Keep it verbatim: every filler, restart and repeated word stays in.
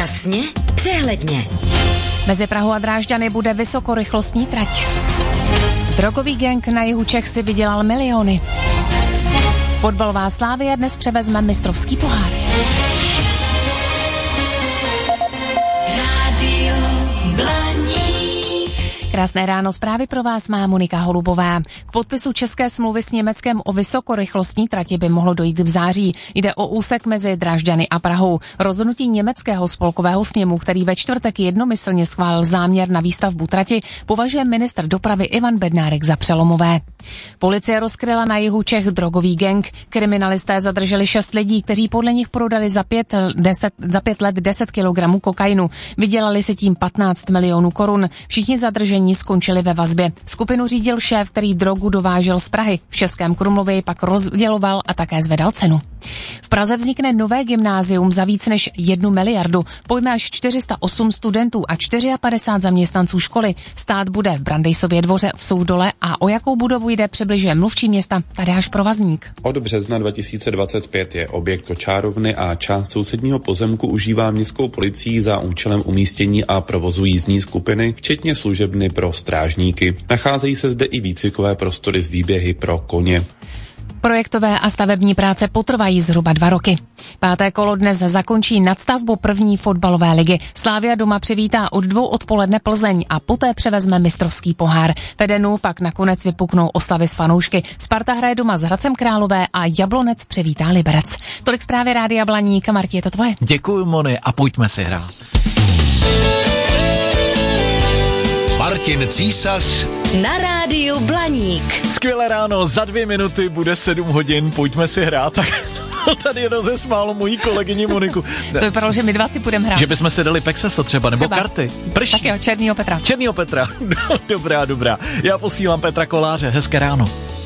Jasně, přehledně. Mezi Prahou a Drážďany bude vysokorychlostní trať. Drogový gang na jihu Čech si vydělal miliony. Fotbalová Slavia dnes převezme mistrovský pohár. Rádio Blaník. Krásné ráno, zprávy pro vás má Monika Holubová. K podpisu české smlouvy s Německem o vysokorychlostní trati by mohlo dojít v září. Jde o úsek mezi Drážďany a Prahou. Rozhodnutí německého spolkového sněmu, který ve čtvrtek jednomyslně schválil záměr na výstavbu trati, považuje ministr dopravy Ivan Bednárek za přelomové. Policie rozkryla na jihu Čech drogový gang. Kriminalisté zadrželi šest lidí, kteří podle nich prodali za pět, deset, za pět let deset kilogramů kokainu. Vydělali si tím patnáct milionů korun. Všichni zadržení skončili ve vazbě. Skupinu řídil šéf, který drogu dovážel z Prahy. V Českém Krumlově ji pak rozděloval a také zvedal cenu. V Praze vznikne nové gymnázium za víc než jednu miliardu. Pojme až čtyři sta osm studentů a padesát čtyři zaměstnanců školy. Stát bude v Brandejsově dvoře v Soudole a o jakou budovu jde, přibližuje mluvčí města Tadeáš Provazník. Od března dva tisíce dvacet pět je objekt kočárovny a část sousedního pozemku užívá městskou policií za účelem umístění a provozu jízdní skupiny, včetně služebny pro strážníky. Nacházejí se zde i výcvikové prostory s výběhy pro koně. Projektové a stavební práce potrvají zhruba dva roky. Páté kolo dnes zakončí nadstavbu první fotbalové ligy. Slavia doma přivítá od dvou odpoledne Plzeň a poté převezme mistrovský pohár. V Edenu pak nakonec vypuknou oslavy s fanoušky. Sparta hraje doma s Hradcem Králové a Jablonec přivítá Liberec. Tolik zprávy Rádia Blaník. Marti, je to tvoje. Děkuji, Moni, a pojďme si hrát. Martin Císař Na Rádiu Blaník. Skvělé ráno, za dvě minuty bude sedm hodin, pojďme si hrát. Tak to tady rozesmálo mojí kolegyni Moniku. To vypadalo, že my dva si půjdeme hrát. Že bychom si dali Pexeso třeba, nebo třeba karty. Prší. Tak jo, Černýho Petra. Černýho Petra, dobrá, dobrá. Já posílám Petra Koláře, hezké ráno.